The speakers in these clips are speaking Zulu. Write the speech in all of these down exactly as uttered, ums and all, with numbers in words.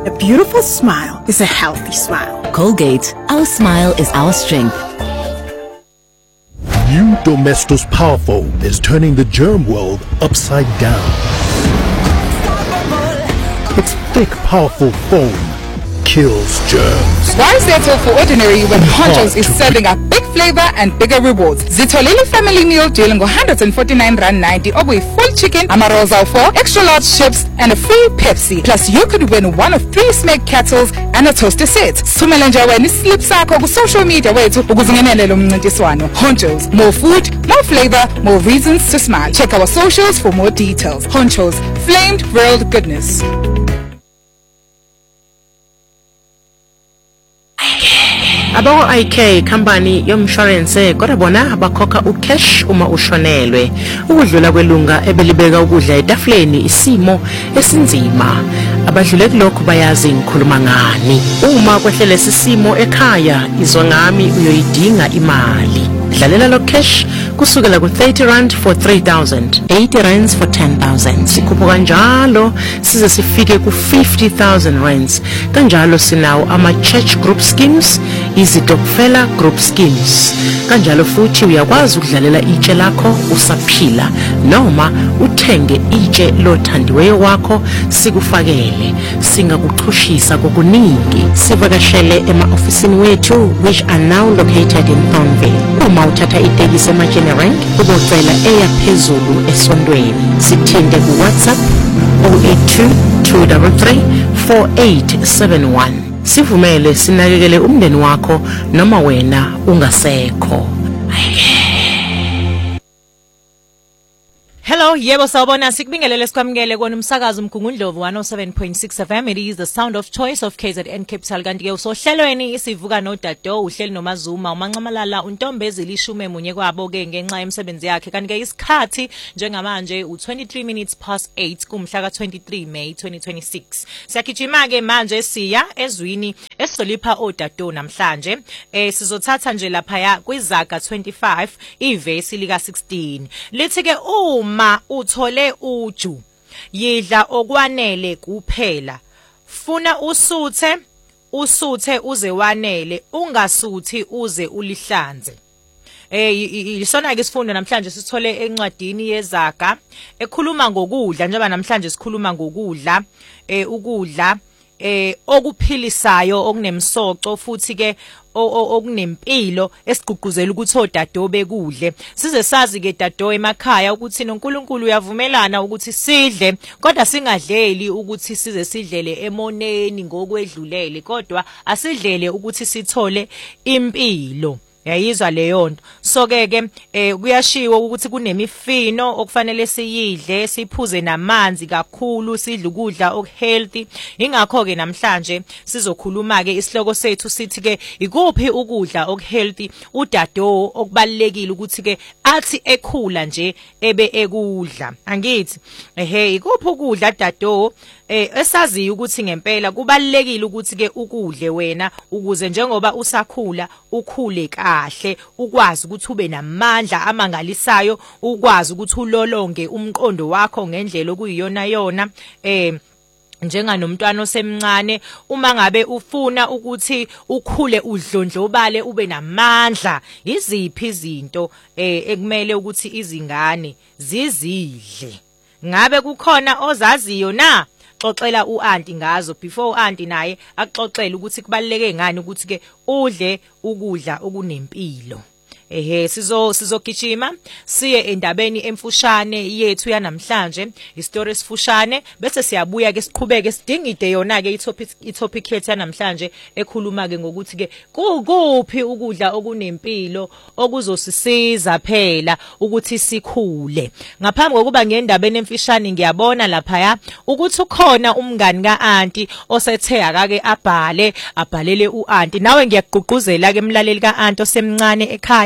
A beautiful smile is a healthy smile. Colgate, our smile is our strength. New Domestos Powerfoam is turning the germ world upside down. Its thick, powerful foam kills germs. Why settle for ordinary when Honchos is serving up big flavor and bigger rewards? Zitolele family meal dealing one hundred forty-nine rand ninety over a full chicken, amarols are four, extra large chips and a free Pepsi. Plus you could win one of three smoked kettles and a toaster set. Sumelenja when slip sakho ku social media wethu ukuzingenele lo mncintiswano. Honchos, more food, more flavor, more reasons to smile. Check our socials for more details. Honchos, flamed grilled goodness. Abo I K company yomshwarense kodwa bona bakhokha ucash uma ushonelwe ukudlula kwelunga ebelibeka ukudla etafuleni isimo esinzima abadlule kulokho bayazi ngikhuluma ngani uma kwehlele sisimo ekhaya izwa ngami uyoyidinga imali dlalela lo cash kusukela ku thirty rand for three thousand, eighty rands for ten thousand sikhupha kanjalo size sifike ku fifty thousand rands kanjalo sinawo ama church group schemes izitokfela group schemes kanjalo futhi uyakwazi ukudlalela itshe lakho usaphila noma uthenge itshe lothandiweyo wakho sikufakele singakuxhushisa kokuningi sivakashele ema-ofisini wethu which are now located in Thornville uma uthatha itekisi ema-General ubocela eya phezulu esondweni sithinte ku WhatsApp zero eight two, two three three, four eight seven one sivumele sinakekele umndeni wakho noma wena ungasekho. Hello, yebo sawubona sikubingelele sikwamukele kona umsakazo Mgungundlovu one oh seven point six F M. It is the sound of choice of K Z N Capital kanti ke usohlelweni isivuka noDado uhleli noMazuma umancamalala untombezi lishume munye kwabo ke ngenxa yemsebenzi yakhe kanti ke isikhathi njengamanje u twenty-three minutes past eight kumhla ka twenty-three May twenty twenty-six. Siyagijima ke manje siya ezwini esolipha oDado namhlanje eh sizothatha nje lapha ya kwizaga twenty-five ivesi lika sixteen lithi ke uma Ma uthole uju yidla okwanele kuphela funa usuthe usuthe uze wanele ungasuthi uze ulihlanze eh isona ke sifundo namhlanje sithole encwadini yezaga ekhuluma ngokudla njengoba namhlanje sikhuluma ngokudla eh ukudla eh okuphilisayo okunemsoco futhi ke okunempilo esigqugquzela ukuthi oDado bekudle size sazi ke Dado emakhaya ukuthi noNkulunkulu uyavumelana ukuthi sidle kodwa singadleli ukuthi size sidlele emoneni ngokwedlulele kodwa asidlele ukuthi sithole impilo. Yayizwa leyo nto so ke ke eh kuyashiwo ukuthi kunemifino okufanele siyidle siphuze namanzi kakhulu sidle ukudla okuhealthy ingakho ke namhlanje sizokhuluma ke isihloko sethu sithi ke ikuphi ukudla okuhealthy uDado okubalekile ukuthi ke athi ekhula nje ebe ekudla angithi ehe ikuphi ukudla Dado eh esaziyo ukuthi ngempela kubalekile ukuthi ke ukudle wena ukuze njengoba usakhula ukhule kahle ukwazi ukuthi ube namandla amangalisayo ukwazi ukuthi ulolonge umqondo wakho ngendlela okuyiyona yona eh njenga nomntwana osemncane uma ngabe ufuna ukuthi ukhule udlondlobale ube namandla iziphi izinto eh ekumele ukuthi izingane zizidle ngabe kukhona ozaziyo na xoxela uAnti ngazo before uAnti naye akuxoxela ukuthi kubaleke ngani ukuthi ke udle ukudla okunempilo. Ehe sizo sizogijima siye endabeni emfushane yethu yanamhlanje istory esifushane bese siyabuya ke siqhubeke sidingide yona ke itopic itopic yethu yanamhlanje ekhuluma ke ngokuthi ke kuphi ukudla okunempilo okuzosisiza phela ukuthi sikhule. Ngaphambi kokuba ngendabeni emfishane ngiyabona lapha ya ukuthi ukhona umngani kaAnti osethe akake abhale abhalele uAnti nawe ngiyagqugquzela ke emlaleli kaAnti osemncane ekhaya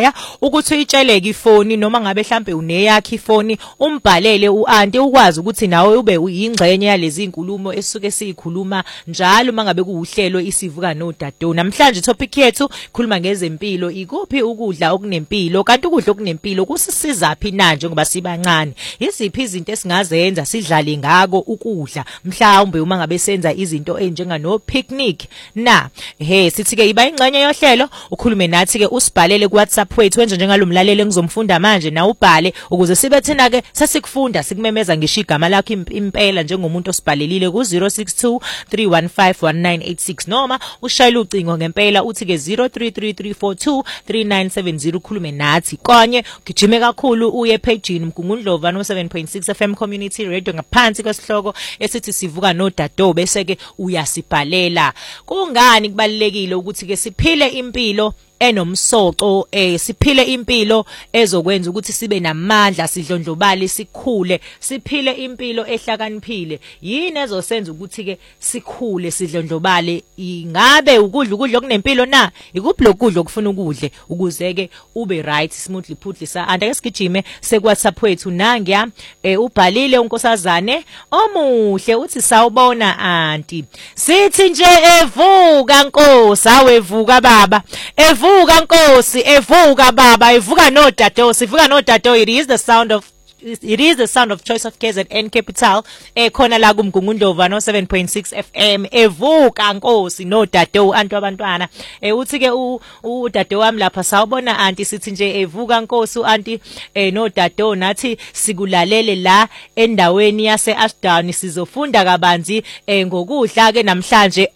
emakhaya ukuthi uyitsheleke ifoni noma ngabe mhlambe uneyakhe ifoni umbhalele uanti ukwazi ukuthi nawe ube uyingxenye yalezi inkulumo esuke siyikhuluma njalo mangabe kuuhlelo isivuka nodado. Namhlanje topic yethu khuluma ngezempilo, ikuphi ukudla okunempilo kanti ukudla okunempilo kusisiza phi na njengoba sibancane, yiziphi izinto esingazenza sidlale ngako ukudla mhlawumbe uma ngabe senza izinto enjenga no picnic na. He sithi ke iba ingxenye yohlelo ukhulume nathi ke usibhalele ku WhatsApp wethu wenze njengalomlaleli engizomfunda manje na ubhale ukuze sibe thina ke sesikufunda sikumemeza ngisho igama lakho impela njengomuntu osibhalelile ku zero six two three one five one nine eight six noma ushayela ucingo ngempela uthi ke zero three three three four two three nine seven zero khulume nathi. Konye gijime kakhulu uye pagini Mgungundlovu no seven point six F M Community Radio ngaphansi kwesihloko esithi sivuka nodado bese ke uyasibhalela. Kungani kubalekile ukuthi ke siphile impilo enomsoco, eh siphile impilo ezokwenza ukuthi sibe namandla, sidlondlobale, sikhule, siphile impilo ehlakaniphile. Yini ezosenza ukuthi ke sikhule sidlondlobale? Ingabe ukudla ukudla okunempilo na? Ikuphi lokudla okufuna ukudle ukuze ke ube right smoothly putli sa anda ke sigijime seku WhatsApp wethu nangiya eh ubhalile unkosazane omuhle uthi sawubona aunty, sithi nje evuka Nkosi, awevuka baba, evuka Evuka Nkosi, evuka baba, evuka nodado, sivuka nodado. It is the sound of It is the sound of choice of K Z N Capital. Eh khona la kuMgungundlovu no seven point six F M. Evuka Nkosi nodado antu abantwana. Eh uthi ke udado wami lapha sawubona aunty, sithi nje evuka Nkosi aunty eh nodado nathi sikulalele la endaweni yase Ashdown, sizofunda kabanzi eh ngokudla ke namhlanje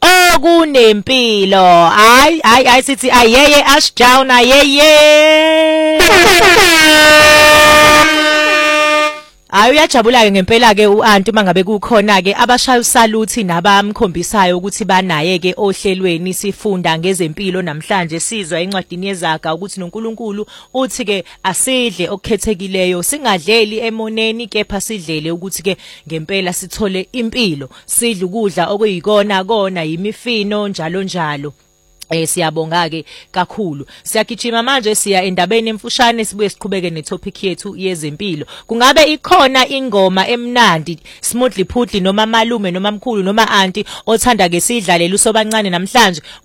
okunempilo. Hayi hayi hayi sithi ayeye Ashdown ayeye. Ayo uyajabula ke ngempela ke uanti mangabe kukhona ke abashaya usaluthi nabamkhombisayo ukuthi banaye ke ohlelweni sifunda ngezempilo namhlanje sizwa encwadini yezaga ukuthi noNkulunkulu uthi ke asidle okukhethekileyo, singadleli emoneni kepha sidlele ukuthi ke ngempela sithole impilo, sidle ukudla okuyikona kona yimifino njalo njalo. Eh siyabonga ke kakhulu. Siyagijima manje siya endabeni emfushane sibuye siqhubeke netopic yethu yezempilo. Kungabe ikhona ingoma emnandi smoothly putli noma malume noma mkhulu noma aunty othanda ke sidlalele usobancane namhlanje